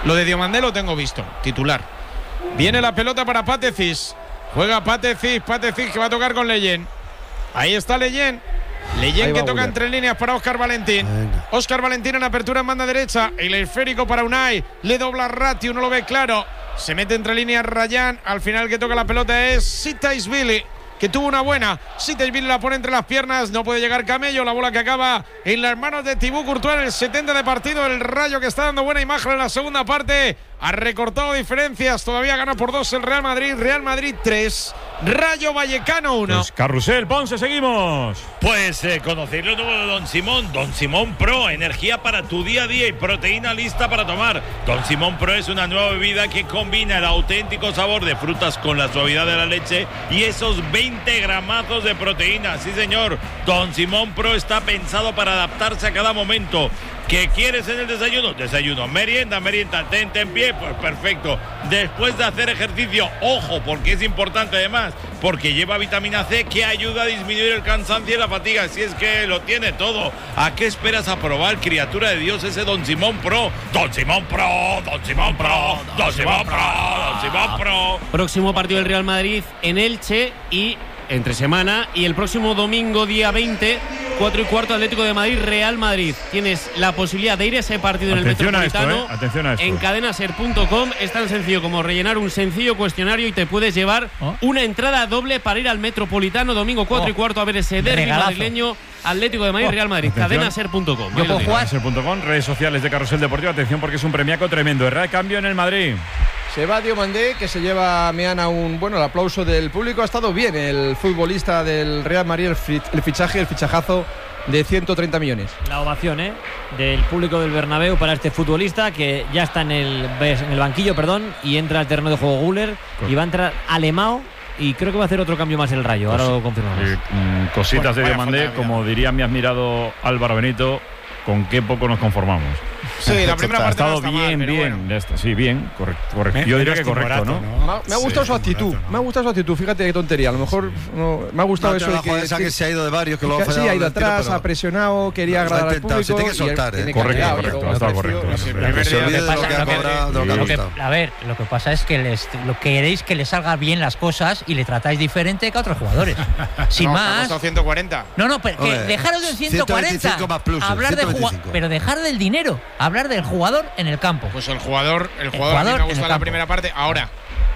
Lo de Diomandé lo tengo visto, titular. Viene la pelota para Patecis. Juega Patecis que va a tocar con Leyen. Ahí está Leyen que toca entre líneas para Óscar Valentín. Óscar Valentín en apertura en banda derecha. El esférico para Unai. Le dobla Ratti, uno lo ve claro. Se mete entre líneas Rayán. Al final que toca la pelota es Sitaisvili, que tuvo una buena. Sitaisvili la pone entre las piernas. No puede llegar Camello. La bola que acaba en las manos de Thibaut Courtois en el 70 de partido. El Rayo que está dando buena imagen en la segunda parte. Ha recortado diferencias. Todavía gana por 2 el Real Madrid. Real Madrid 3. Rayo Vallecano 1. Pues Carrusel, Ponce, seguimos. Pues conocéis lo nuevo de Don Simón. Don Simón Pro, energía para tu día a día y proteína lista para tomar. Don Simón Pro es una nueva bebida que combina el auténtico sabor de frutas con la suavidad de la leche y esos 20 gramazos de proteína. Sí, señor. Don Simón Pro está pensado para adaptarse a cada momento. ¿Qué quieres en el desayuno? Desayuno. Merienda. Tente en pie. Pues perfecto. Después de hacer ejercicio, ojo, porque es importante además, porque lleva vitamina C que ayuda a disminuir el cansancio y la fatiga. Si es que lo tiene todo. ¿A qué esperas a probar, criatura de Dios, ese Don Simón Pro? Don Simón Pro, Don Simón Pro, Don Simón Pro, Don Simón Pro. Próximo partido del Real Madrid en Elche y entre semana, y el próximo domingo día 20, 4:15, Atlético de Madrid, Real Madrid. Tienes la posibilidad de ir a ese partido en el Metropolitano. Atención a esto. En cadenaser.com es tan sencillo como rellenar un sencillo cuestionario y te puedes llevar una entrada doble para ir al Metropolitano domingo 4:15 a ver ese derbi madrileño, Atlético de Madrid, Real Madrid. Cadenaser.com. Cadenaser.com, redes sociales de Carrusel Deportivo. Atención porque es un premiaco tremendo. Cambio en el Madrid. Se va Diomandé, que se lleva mañana el aplauso del público. Ha estado bien el futbolista del Real Madrid, el fichajazo de 130 millones. La ovación del público del Bernabéu para este futbolista que ya está en el banquillo, y entra al terreno de juego Güler y va a entrar Alemão. Y creo que va a hacer otro cambio más el Rayo. Ahora lo confirmamos. Cositas de Diomandé, como diría mi admirado Álvaro Benito, con qué poco nos conformamos. Sí, la primera parte ha estado no está bien, mal, bien. Bueno. Sí, bien, correcto. Yo diría que correcto, ¿no? Me ha gustado su actitud. Me ha gustado su actitud. Fíjate qué tontería. A lo mejor me ha gustado eso de que se ha ido de varios, que lo ha fallado. Sí, ha ido atrás, ha presionado, quería agradar al público. Se tiene que soltar, Correcto. Ha estado correcto. Se olvide de lo que ha cobrado, de lo que ha costado. A ver, lo que pasa es que lo queréis que le salgan bien las cosas y le tratáis diferente que a otros jugadores. Sin más. Ha costado 140. No, pero dejaros del 140. Hablar de pero dejar del dinero, hablar del jugador en el campo. Pues el jugador a mí me gusta la primera parte. Ahora,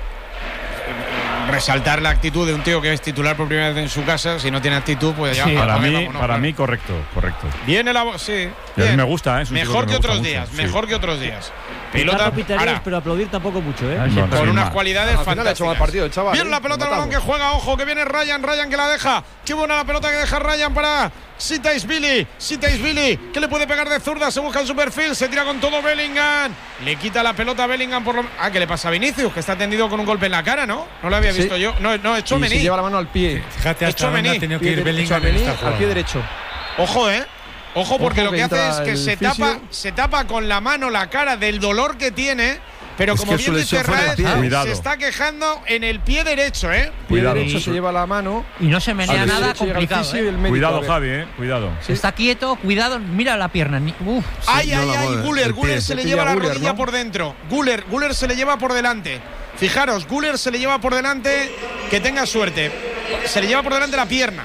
resaltar la actitud de un tío que es titular por primera vez en su casa. Si no tiene actitud, pues ya. Sí, para mí correcto. Viene la sí. A mí me gusta, mejor que otros días. Pelota, pero aplaudir tampoco mucho, con unas cualidades fantásticas. Partido, chaval, bien la pelota al balón que juega, ojo, que viene Ryan que la deja. Qué buena la pelota que deja Ryan para Sitaisvili, que le puede pegar de zurda, se busca en su perfil, se tira con todo Bellingham. Le quita la pelota a Bellingham ¿qué le pasa a Vinicius? Que está tendido con un golpe en la cara, ¿no? No lo había visto yo. No, es Tchouaméni. Se lleva la mano al pie. Fíjate hasta dónde ha tenido que ir Bellingham al pie derecho. Ojo, porque lo que hace es que se tapa con la mano la cara del dolor que tiene, pero como bien dice Raed, se está quejando en el pie derecho, Pie derecho se lleva la mano y no se menea nada complicado. Cuidado, Javi, cuidado. Está quieto, cuidado, mira la pierna. Ay, Güler se le lleva la rodilla por dentro. Güler se le lleva por delante. Fijaros, Güler se le lleva por delante, que tenga suerte. Se le lleva por delante la pierna.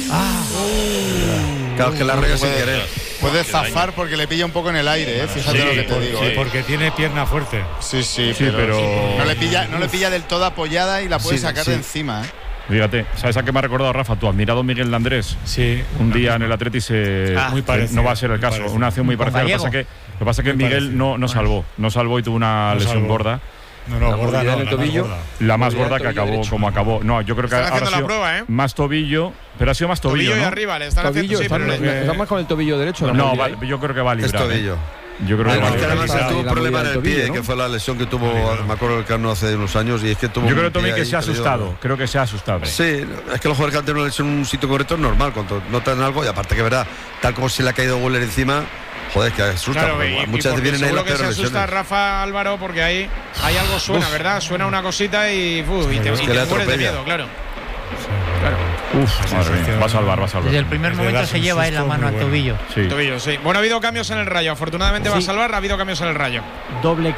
Claro, que la raya sin querer. Puede zafar porque le pilla un poco en el aire, fíjate lo que te digo. Sí, porque tiene pierna fuerte. Sí, pero no le pilla del todo apoyada y la puede sacar de encima. Fíjate, ¿sabes a qué me ha recordado, Rafa? Tu admirado Miguel Andrés. Sí. Un día en el Atleti muy parecido, no va a ser el caso. Una acción muy parecida. Lo que pasa es que Miguel no salvó y tuvo una lesión gorda. No, gorda no, en el tobillo. La más gorda que acabó como acabó. No, yo creo que ahora ha sido prueba, más tobillo, pero ha sido más tobillo, ¿no? Y arriba le están haciendo está más con el tobillo derecho. No, yo creo que va a librar. Es tobillo. Yo creo que además tuvo un problema en el pie, que fue la lesión que tuvo, me acuerdo del Carno hace unos años, y es que tuvo. Yo creo también que se ha asustado. Creo que se ha asustado. Sí, es que los jugadores que han tenido una lesión en un sitio correcto es normal, cuando notan algo, y aparte que verá, tal como se le ha caído Güler encima. Joder, que asusta. Claro, muchas veces vienen ahí las peores lesiones. Se asusta Rafa, Álvaro, porque ahí hay algo suena, ¿verdad? Suena una cosita y te mueres de miedo, claro. Madre mía, va a salvar. Desde el primer momento se lleva la mano al tobillo. Sí. Bueno, ha habido cambios en el Rayo. Afortunadamente va a salvar, ha habido cambios en el Rayo. Doble